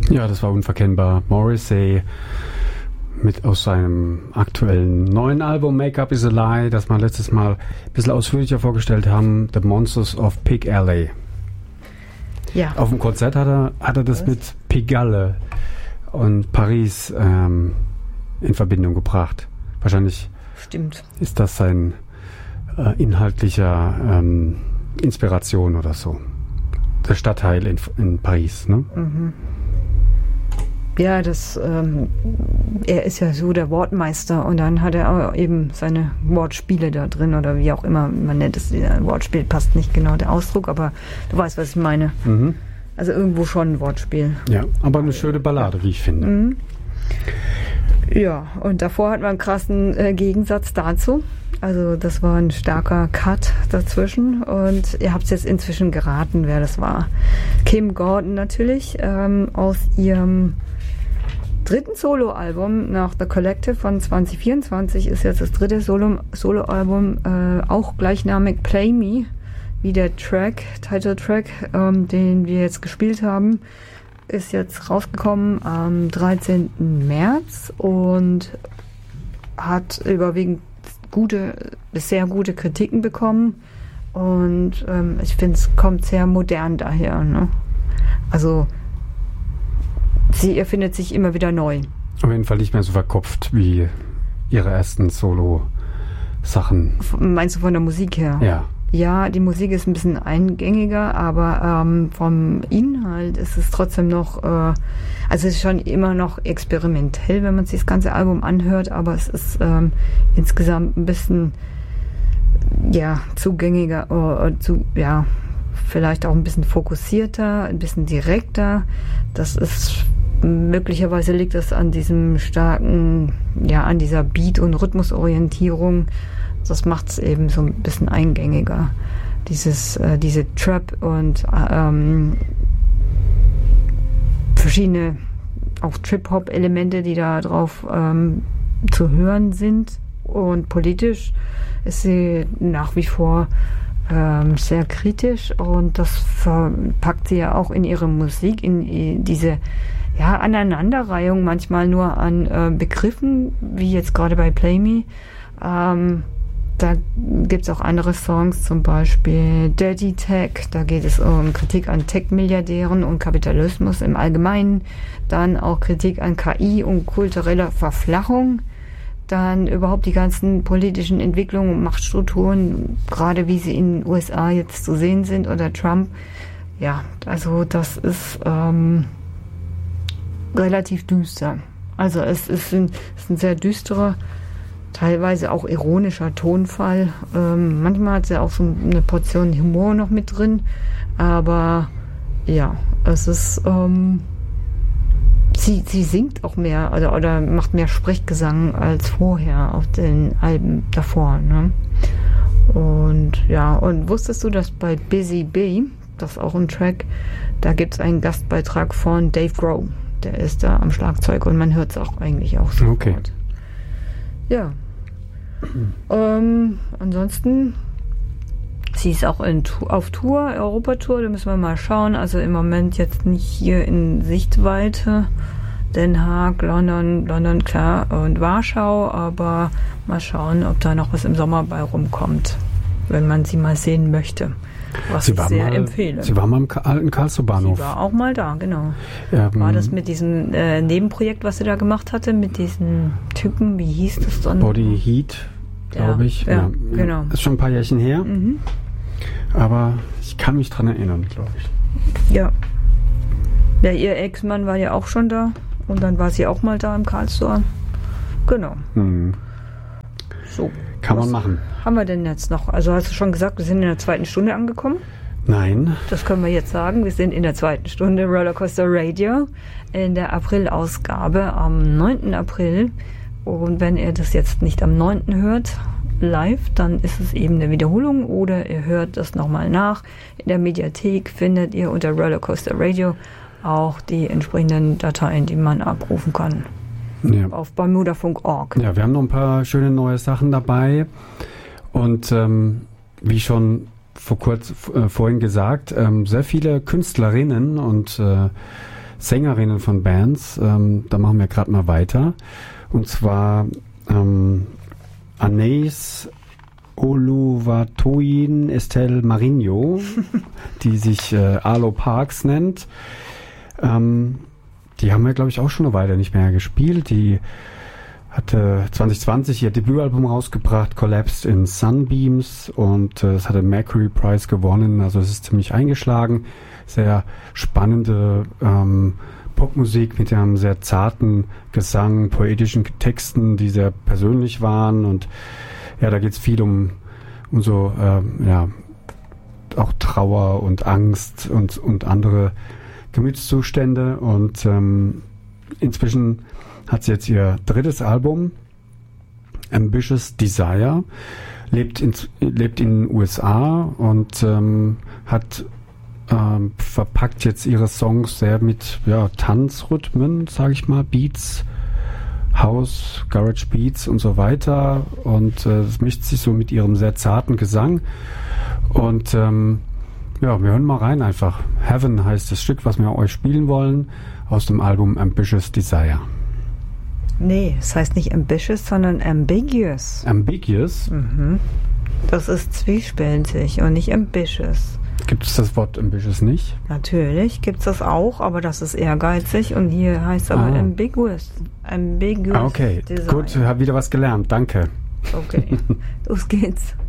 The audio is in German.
Ja, das war unverkennbar. Morrissey aus seinem aktuellen neuen Album Make Up Is a Lie, das wir letztes Mal ein bisschen ausführlicher vorgestellt haben, The Monsters of Pig Alley. Ja. Auf dem Konzert hat er das mit Pigalle und Paris in Verbindung gebracht. Wahrscheinlich Stimmt. Ist das sein inhaltlicher Inspiration oder so. Der Stadtteil in Paris, ne? Mhm. Ja, er ist ja so der Wortmeister und dann hat er auch eben seine Wortspiele da drin oder wie auch immer man nennt es. Wortspiel passt nicht genau der Ausdruck, aber du weißt, was ich meine. Mhm. Also irgendwo schon ein Wortspiel. Ja, aber eine schöne Ballade, wie ich finde. Mhm. Ja, und davor hat man einen krassen Gegensatz dazu. Also das war ein starker Cut dazwischen und ihr habt es jetzt inzwischen geraten, wer das war. Kim Gordon natürlich, aus ihrem dritten Soloalbum nach The Collective von 2024 ist jetzt das dritte Soloalbum, auch gleichnamig Play Me, wie der Titeltrack, den wir jetzt gespielt haben, ist jetzt rausgekommen am 13. März und hat überwiegend sehr gute Kritiken bekommen und ich finde, es kommt sehr modern daher. Ne? Also sie erfindet sich immer wieder neu. Auf jeden Fall nicht mehr so verkopft wie ihre ersten Solo-Sachen. Meinst du von der Musik her? Ja. Ja, die Musik ist ein bisschen eingängiger, aber vom Inhalt ist es trotzdem noch, also es ist schon immer noch experimentell, wenn man sich das ganze Album anhört, aber es ist insgesamt ein bisschen zugängiger, vielleicht auch ein bisschen fokussierter, ein bisschen direkter. Das ist möglicherweise liegt das an diesem starken, an dieser Beat- und Rhythmusorientierung. Das macht es eben so ein bisschen eingängiger. Diese Trap und verschiedene auch Trip-Hop-Elemente, die da drauf zu hören sind. Und politisch ist sie nach wie vor sehr kritisch und das verpackt sie ja auch in ihre Musik, in diese Aneinanderreihung manchmal nur an Begriffen, wie jetzt gerade bei Play Me. Da gibt es auch andere Songs, zum Beispiel Dirty Tech, da geht es um Kritik an Tech-Milliardären und Kapitalismus im Allgemeinen, dann auch Kritik an KI und kultureller Verflachung, dann überhaupt die ganzen politischen Entwicklungen und Machtstrukturen, gerade wie sie in den USA jetzt zu sehen sind oder Trump. Ja, also das ist relativ düster. Also es ist ein sehr düsterer, teilweise auch ironischer Tonfall. Manchmal hat sie auch so eine Portion Humor noch mit drin, aber ja, es ist sie singt auch mehr oder macht mehr Sprechgesang als vorher auf den Alben davor. Ne? Und wusstest du, dass bei Busy Bee, das ist auch ein Track, da gibt es einen Gastbeitrag von Dave Grohl. Der ist da am Schlagzeug und man hört es auch eigentlich auch sofort. Okay. Ja. Ansonsten, sie ist auch auf Tour, Europatour, da müssen wir mal schauen. Also im Moment jetzt nicht hier in Sichtweite. Den Haag, London, klar, und Warschau, aber mal schauen, ob da noch was im Sommer bei rumkommt, wenn man sie mal sehen möchte. Was ich sehr empfehle. Sie war mal im alten Karlsruher Bahnhof. Sie war auch mal da, genau. War das mit diesem Nebenprojekt, was sie da gemacht hatte, mit diesen Typen, wie hieß das dann? Body Heat, glaube ich. Ja, genau. Ist schon ein paar Jährchen her, aber ich kann mich dran erinnern, glaube ich. Ja. Ja, ihr Ex-Mann war ja auch schon da und dann war sie auch mal da im Karlsruher. Genau. So. Kann man machen. Haben wir denn jetzt noch? Also hast du schon gesagt, wir sind in der 2. Stunde angekommen? Nein. Das können wir jetzt sagen. Wir sind in der 2. Stunde Rollercoaster Radio in der April-Ausgabe am 9. April. Und wenn ihr das jetzt nicht am 9. hört, live, dann ist es eben eine Wiederholung oder ihr hört das nochmal nach. In der Mediathek findet ihr unter Rollercoaster Radio auch die entsprechenden Dateien, die man abrufen kann. Ja. Auf bermudafunk.org. Ja, wir haben noch ein paar schöne neue Sachen dabei und wie schon vorhin gesagt, sehr viele Künstlerinnen und Sängerinnen von Bands. Da machen wir gerade mal weiter. Und zwar Anais Oluwatoyin Estelle Marinho, die sich Arlo Parks nennt. Die haben wir, glaube ich, auch schon eine Weile nicht mehr gespielt. Die hatte 2020 ihr Debütalbum rausgebracht, Collapsed in Sunbeams, und es hatte Mercury Prize gewonnen, also es ist ziemlich eingeschlagen. Sehr spannende Popmusik mit einem sehr zarten Gesang, poetischen Texten, die sehr persönlich waren, und ja, da geht es viel um so, auch Trauer und Angst und andere Gemütszustände, und inzwischen hat sie jetzt ihr drittes Album, Ambitious Desire, lebt in den USA und hat verpackt jetzt ihre Songs sehr mit Tanzrhythmen, sage ich mal, Beats, House, Garage Beats und so weiter, und das mischt sich so mit ihrem sehr zarten Gesang, und wir hören mal rein einfach. Heaven heißt das Stück, was wir euch spielen wollen, aus dem Album Ambitious Desire. Nee, es heißt nicht ambitious, sondern ambiguous. Ambiguous? Mhm. Das ist zwiespältig und nicht ambitious. Gibt es das Wort ambitious nicht? Natürlich gibt es das auch, aber das ist ehrgeizig, und hier heißt es aber ambiguous. Ambiguous. Okay, Desire. gut, habe wieder was gelernt, danke. Okay, los geht's.